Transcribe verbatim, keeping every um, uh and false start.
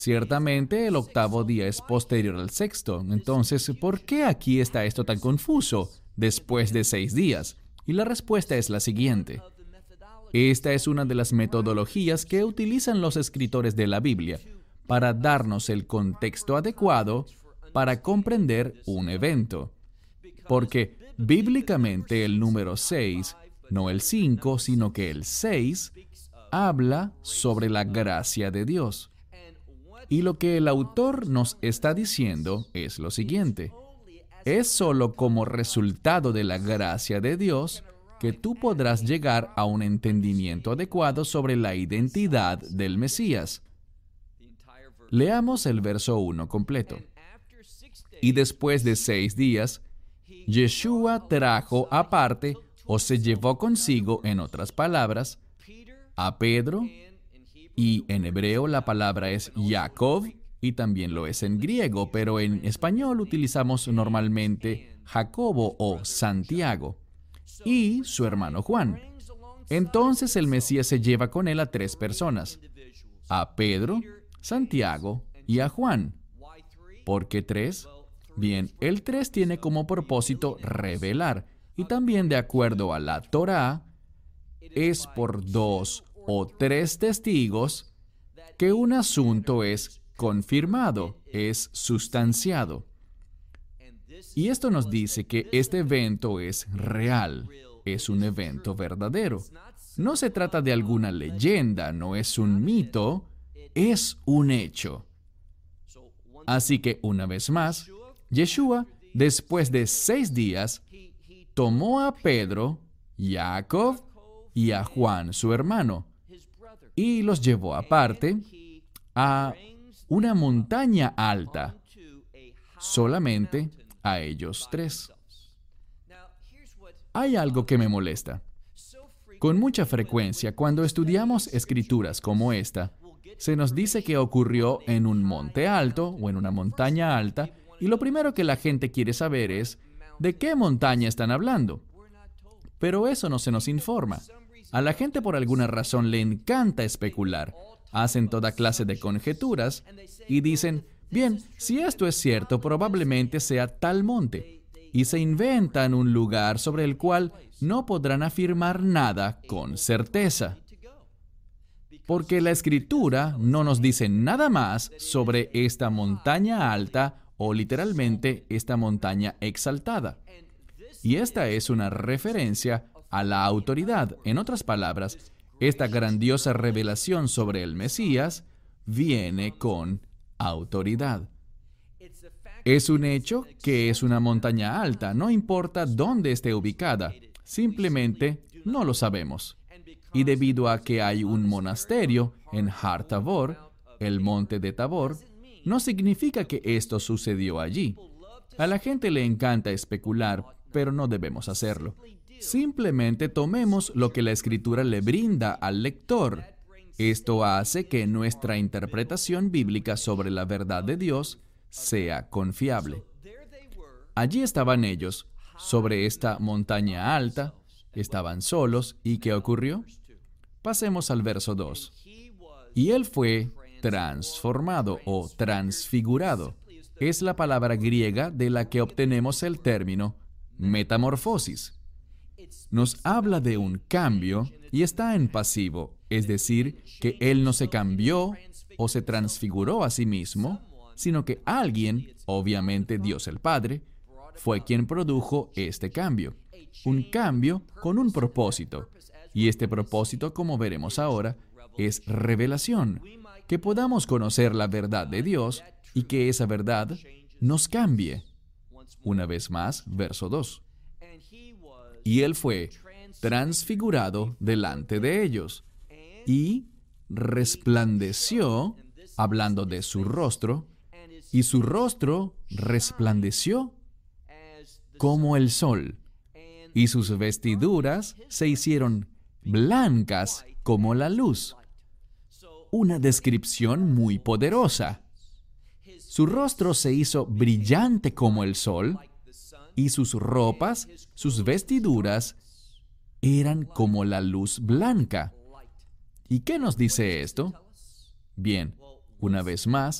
Ciertamente el octavo día es posterior al sexto. Entonces, ¿por qué aquí está esto tan confuso después de seis días? Y la respuesta es la siguiente. Esta es una de las metodologías que utilizan los escritores de la Biblia para darnos el contexto adecuado para comprender un evento. Porque bíblicamente el número seis, no el cinco, sino que el seis, habla sobre la gracia de Dios. Y lo que el autor nos está diciendo es lo siguiente. Es solo como resultado de la gracia de Dios que tú podrás llegar a un entendimiento adecuado sobre la identidad del Mesías. Leamos el verso uno completo. Y después de seis días, Yeshua trajo aparte, o se llevó consigo, en otras palabras, a Pedro, y en hebreo la palabra es Jacob, y también lo es en griego, pero en español utilizamos normalmente Jacobo o Santiago, y su hermano Juan. Entonces el Mesías se lleva con él a tres personas, a Pedro, Santiago y a Juan. ¿Por qué tres? Bien, el tres tiene como propósito revelar, y también de acuerdo a la Torá, es por dos o tres testigos que un asunto es confirmado, es sustanciado. Y esto nos dice que este evento es real, es un evento verdadero. No se trata de alguna leyenda, no es un mito, es un hecho. Así que, una vez más, Yeshua, después de seis días, tomó a Pedro, Jacob y a Juan, su hermano, y los llevó aparte a una montaña alta, solamente a ellos tres. Hay algo que me molesta. Con mucha frecuencia, cuando estudiamos escrituras como esta, se nos dice que ocurrió en un monte alto o en una montaña alta, y lo primero que la gente quiere saber es, ¿de qué montaña están hablando? Pero eso no se nos informa. A la gente por alguna razón le encanta especular. Hacen toda clase de conjeturas y dicen, bien, si esto es cierto, probablemente sea tal monte. Y se inventan un lugar sobre el cual no podrán afirmar nada con certeza. Porque la Escritura no nos dice nada más sobre esta montaña alta o literalmente esta montaña exaltada. Y esta es una referencia a la autoridad. En otras palabras, esta grandiosa revelación sobre el Mesías viene con autoridad. Es un hecho que es una montaña alta, no importa dónde esté ubicada, simplemente no lo sabemos. Y debido a que hay un monasterio en Har Tabor, el monte de Tabor, no significa que esto sucedió allí. A la gente le encanta especular, pero no debemos hacerlo. Simplemente tomemos lo que la Escritura le brinda al lector. Esto hace que nuestra interpretación bíblica sobre la verdad de Dios sea confiable. Allí estaban ellos, sobre esta montaña alta, estaban solos, ¿y qué ocurrió? Pasemos al verso dos. Y él fue transformado o transfigurado. Es la palabra griega de la que obtenemos el término metamorfosis. Nos habla de un cambio y está en pasivo, es decir, que él no se cambió o se transfiguró a sí mismo, sino que alguien, obviamente Dios el Padre, fue quien produjo este cambio. Un cambio con un propósito. Y este propósito, como veremos ahora, es revelación. Que podamos conocer la verdad de Dios y que esa verdad nos cambie. Una vez más, verso dos. Y él fue transfigurado delante de ellos y resplandeció, hablando de su rostro, y su rostro resplandeció como el sol, y sus vestiduras se hicieron blancas como la luz. Una descripción muy poderosa. Su rostro se hizo brillante como el sol, y sus ropas, sus vestiduras, eran como la luz blanca. ¿Y qué nos dice esto? Bien, Una vez más,